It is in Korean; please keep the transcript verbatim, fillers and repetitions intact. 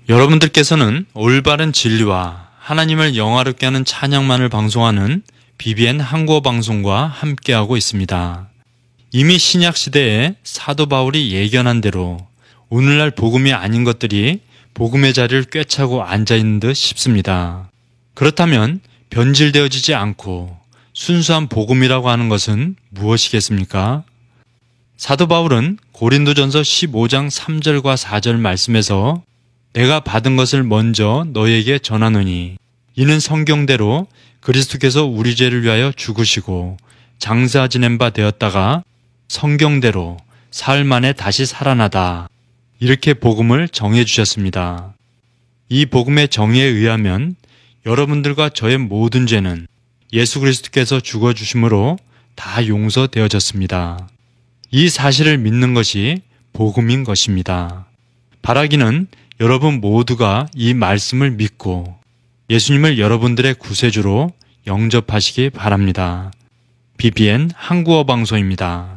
여러분들께서는 올바른 진리와 하나님을 영화롭게 하는 찬양만을 방송하는 비비엔 한국어 방송과 함께하고 있습니다. 이미 신약 시대에 사도 바울이 예견한 대로 오늘날 복음이 아닌 것들이 복음의 자리를 꿰차고 앉아있는 듯 싶습니다. 그렇다면 변질되어지지 않고 순수한 복음이라고 하는 것은 무엇이겠습니까? 사도 바울은 고린도전서 십오 장 삼 절과 사 절 말씀에서 내가 받은 것을 먼저 너희에게 전하노니 이는 성경대로 그리스도께서 우리 죄를 위하여 죽으시고 장사 지낸 바 되었다가 성경대로 사흘 만에 다시 살아나다 이렇게 복음을 정해 주셨습니다. 이 복음의 정의에 의하면 여러분들과 저의 모든 죄는 예수 그리스도께서 죽어주심으로 다 용서되어졌습니다. 이 사실을 믿는 것이 복음인 것입니다. 바라기는 여러분 모두가 이 말씀을 믿고 예수님을 여러분들의 구세주로 영접하시기 바랍니다. 비비엔 한국어 방송입니다.